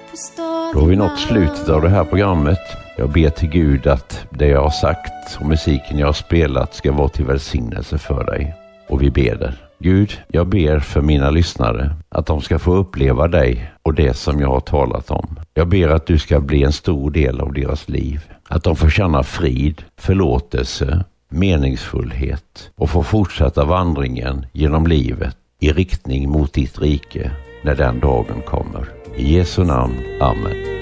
Då har vi nått slutet av det här programmet. Jag ber till Gud att det jag har sagt och musiken jag har spelat ska vara till välsignelse för dig. Och vi ber. Gud, jag ber för mina lyssnare att de ska få uppleva dig och det som jag har talat om. Jag ber att du ska bli en stor del av deras liv. Att de får känna frid, förlåtelse, meningsfullhet och få fortsätta vandringen genom livet i riktning mot ditt rike när den dagen kommer. I Jesu namn. Amen.